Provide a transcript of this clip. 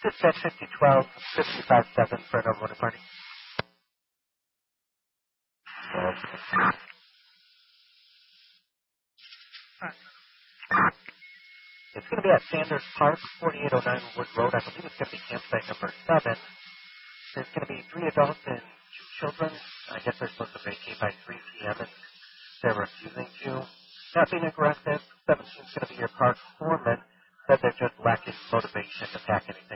Dispatch 5012, 557 for an automotive party. It's going to be at Sanders Park, 4809 Wood Road. I believe it's going to be campsite number 7. There's going to be 3 adults and 2 children. I guess they're supposed to vacate by 3 p.m. and they're refusing to. Not being aggressive, 17 is going to be your park foreman. Said they're just lacking motivation to pack anything